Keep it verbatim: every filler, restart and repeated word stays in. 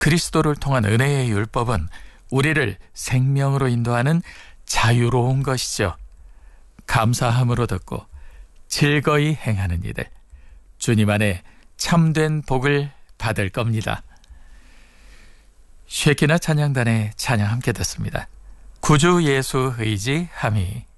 그리스도를 통한 은혜의 율법은 우리를 생명으로 인도하는 자유로운 것이죠. 감사함으로 듣고 즐거이 행하는 이들, 주님 안에 참된 복을 받을 겁니다. 쉐키나 찬양단의 찬양 함께 듣습니다. 구주 예수 의지함이.